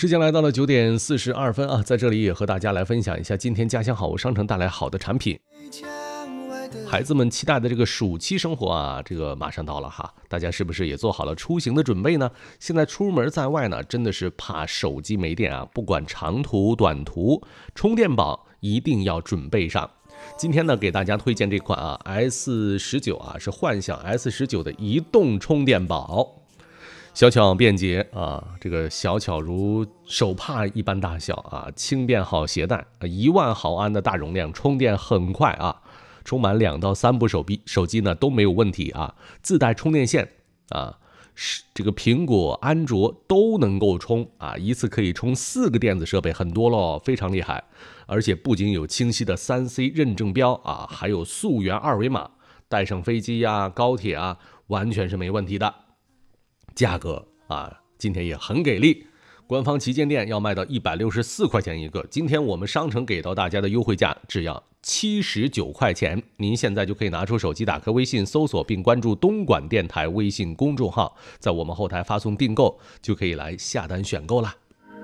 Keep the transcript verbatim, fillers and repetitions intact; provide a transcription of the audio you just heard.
时间来到了九点四十二分啊，在这里也和大家来分享一下今天家乡好物商城带来好的产品。孩子们期待的这个暑期生活啊，这个马上到了哈，大家是不是也做好了出行的准备呢？现在出门在外呢，真的是怕手机没电啊，不管长途短途，充电宝一定要准备上。今天呢，给大家推荐这款啊 S 十九 啊，是幻想 S 十九 的移动充电宝。小巧便捷啊，这个小巧如手帕一般大小啊，轻便好携带，一万毫安的大容量，充电很快啊，充满两到三部手机手机呢都没有问题啊，自带充电线啊，这个苹果、安卓都能够充啊，一次可以充四个电子设备，很多咯，非常厉害。而且不仅有清晰的 三 C 认证标啊，还有溯源二维码，带上飞机呀、高铁啊，完全是没问题的。价格啊，今天也很给力，官方旗舰店要卖到一百六十四块钱一个，今天我们商城给到大家的优惠价只要七十九块钱，您现在就可以拿出手机，打开微信搜索并关注东莞电台微信公众号，在我们后台发送订购，就可以来下单选购了。